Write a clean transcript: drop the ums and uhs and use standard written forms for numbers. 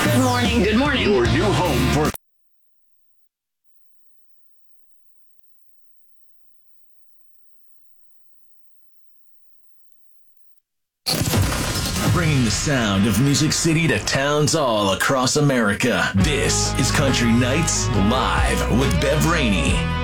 Good morning. Good morning. Your new home for bringing the sound of Music City to towns all across America. This is Country Nights Live with Bev Rainey.